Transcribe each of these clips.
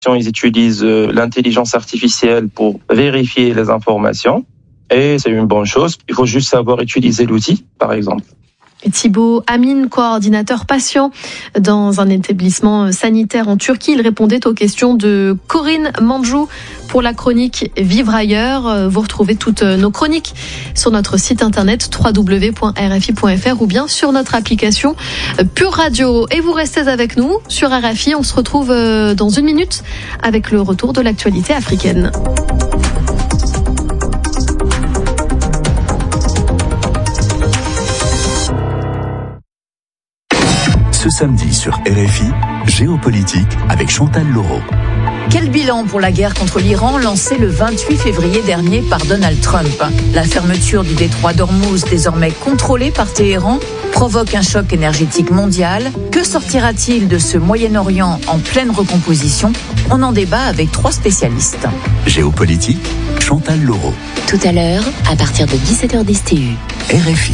Ils utilisent l'intelligence artificielle pour vérifier les informations et c'est une bonne chose. Il faut juste savoir utiliser l'outil, par exemple. Thibaut Amin, coordinateur patient dans un établissement sanitaire en Turquie. Il répondait aux questions de Corinne Manjou pour la chronique Vivre ailleurs. Vous retrouvez toutes nos chroniques sur notre site internet www.rfi.fr ou bien sur notre application Pure Radio. Et vous restez avec nous sur RFI. On se retrouve dans 1 minute avec le retour de l'actualité africaine. Ce samedi sur RFI, Géopolitique avec Chantal Laureau. Quel bilan pour la guerre contre l'Iran lancée le 28 février dernier par Donald Trump ? La fermeture du détroit d'Ormuz, désormais contrôlé par Téhéran, provoque un choc énergétique mondial. Que sortira-t-il de ce Moyen-Orient en pleine recomposition ? On en débat avec 3 spécialistes. Géopolitique, Chantal Laureau. Tout à l'heure, à partir de 17h10 TU. RFI.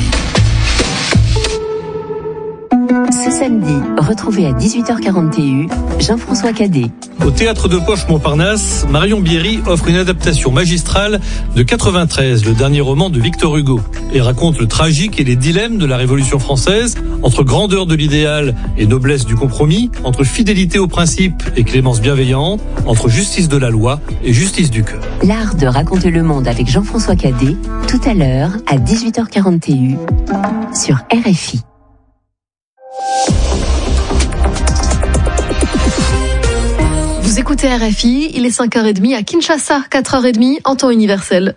Ce samedi, retrouvez à 18h40 TU Jean-François Cadet. Au Théâtre de Poche Montparnasse, Marion Bierry offre une adaptation magistrale de 93, le dernier roman de Victor Hugo, et raconte le tragique et les dilemmes de la Révolution française, entre grandeur de l'idéal et noblesse du compromis, entre fidélité aux principes et clémence bienveillante, entre justice de la loi et justice du cœur. L'art de raconter le monde avec Jean-François Cadet, tout à l'heure à 18h40 TU sur RFI. Vous écoutez RFI, il est 5h30 à Kinshasa, 4h30 en temps universel.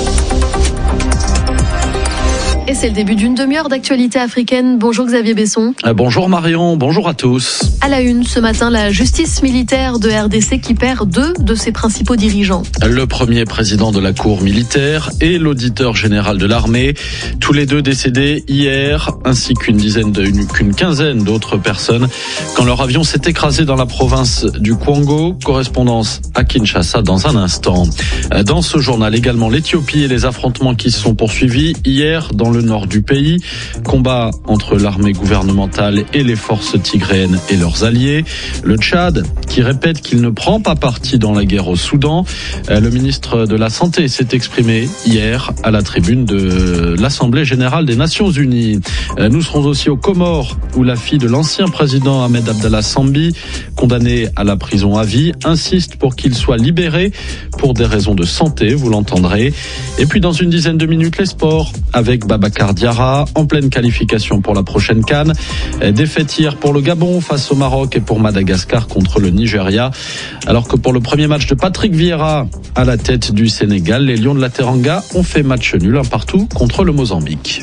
Et c'est le début d'une demi-heure d'actualité africaine. Bonjour Xavier Besson. Bonjour Marion, bonjour à tous. À la une ce matin, la justice militaire de RDC qui perd 2 de ses principaux dirigeants. Le premier président de la cour militaire et l'auditeur général de l'armée, tous les 2 décédés hier, ainsi qu'une quinzaine d'autres personnes quand leur avion s'est écrasé dans la province du Kwango. Correspondance à Kinshasa dans un instant. Dans ce journal également, l'Éthiopie et les affrontements qui se sont poursuivis hier dans le nord du pays, combat entre l'armée gouvernementale et les forces tigréennes et leurs alliés. Le Tchad qui répète qu'il ne prend pas parti dans la guerre au Soudan. Le ministre de la Santé s'est exprimé hier à la tribune de l'Assemblée générale des Nations Unies. Nous serons aussi aux Comores où la fille de l'ancien président Ahmed Abdallah Sambi, condamné à la prison à vie, insiste pour qu'il soit libéré pour des raisons de santé, vous l'entendrez. Et puis dans une dizaine de minutes, les sports avec Babacar Diarra en pleine qualification pour la prochaine CAN. Défaite hier pour le Gabon face au Maroc et pour Madagascar contre le Nigeria. Alors que pour le premier match de Patrick Vieira à la tête du Sénégal, les Lions de la Teranga ont fait match nul 1-1 contre le Mozambique.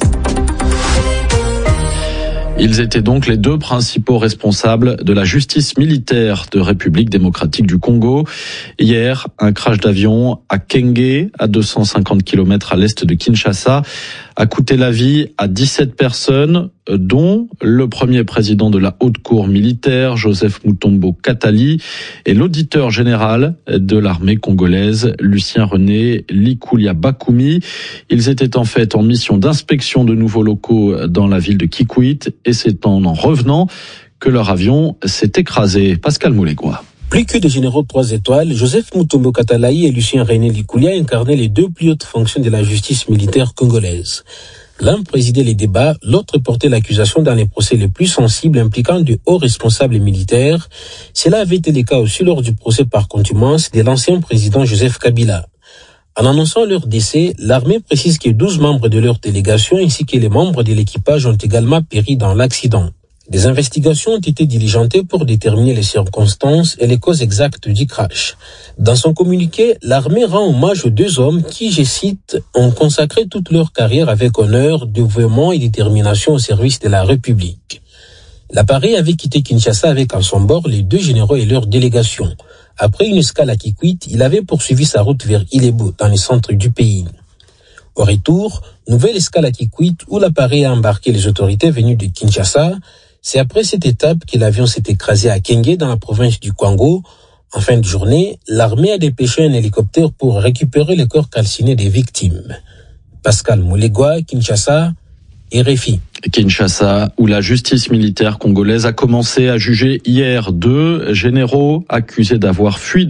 Ils étaient donc les 2 principaux responsables de la justice militaire de République démocratique du Congo. Hier, un crash d'avion à Kenge, à 250 km à l'est de Kinshasa, a coûté la vie à 17 personnes, dont le premier président de la haute cour militaire, Joseph Mutombo Katali, et l'auditeur général de l'armée congolaise, Lucien René Likulia Bakumi. Ils étaient en fait en mission d'inspection de nouveaux locaux dans la ville de Kikwit, et c'est en revenant que leur avion s'est écrasé. Pascal Moulégois. Plus que des généraux 3 étoiles, Joseph Mutombo Katalayi et Lucien René Likulia incarnaient les 2 plus hautes fonctions de la justice militaire congolaise. L'un présidait les débats, l'autre portait l'accusation dans les procès les plus sensibles impliquant de hauts responsables militaires. Cela avait été le cas aussi lors du procès par contumace de l'ancien président Joseph Kabila. En annonçant leur décès, l'armée précise que 12 membres de leur délégation ainsi que les membres de l'équipage ont également péri dans l'accident. Des investigations ont été diligentées pour déterminer les circonstances et les causes exactes du crash. Dans son communiqué, l'armée rend hommage aux 2 hommes qui, je cite, ont consacré toute leur carrière avec honneur, dévouement et détermination au service de la République. L'appareil avait quitté Kinshasa avec en son bord les 2 généraux et leur délégation. Après une escale à Kikwit, il avait poursuivi sa route vers Ilebo, dans le centre du pays. Au retour, nouvelle escale à Kikwit où l'appareil a embarqué les autorités venues de Kinshasa. C'est après cette étape que l'avion s'est écrasé à Kenge dans la province du Kwango. En fin de journée, l'armée a dépêché un hélicoptère pour récupérer les corps calcinés des victimes. Pascal Moulégois, Kinshasa, RFI. Kinshasa, où la justice militaire congolaise a commencé à juger hier 2 généraux accusés d'avoir fui